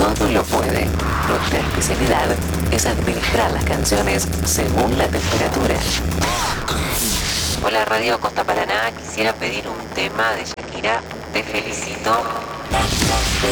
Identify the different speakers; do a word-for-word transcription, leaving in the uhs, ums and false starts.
Speaker 1: todo lo puede. Nuestra especialidad es administrar las canciones según la temperatura. Hola Radio Costa Paraná, quisiera pedir un tema de Shakira, Te felicito.